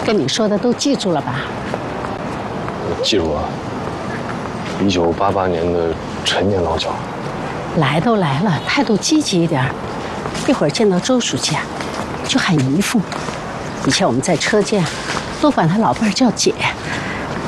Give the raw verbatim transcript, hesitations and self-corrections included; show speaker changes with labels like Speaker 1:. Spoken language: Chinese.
Speaker 1: 跟你说的都记住了吧？
Speaker 2: 我记住了。一九八八年的陈年老酒。
Speaker 1: 来都来了，态度积极一点。一会儿见到周书记啊，就喊姨父。以前我们在车间，都管他老伴儿叫姐。